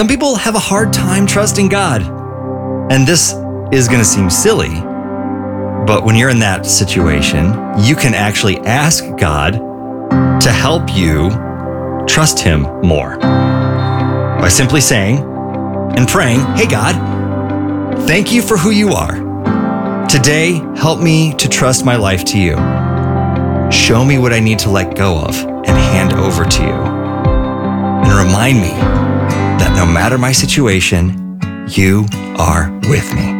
Some people have a hard time trusting God. And this is going to seem silly, but when you're in that situation, you can actually ask God to help you trust Him more by simply saying and praying, "Hey God, thank you for who you are. Today, help me to trust my life to you. Show me what I need to let go of and hand over to you. And remind me that no matter my situation, you are with me."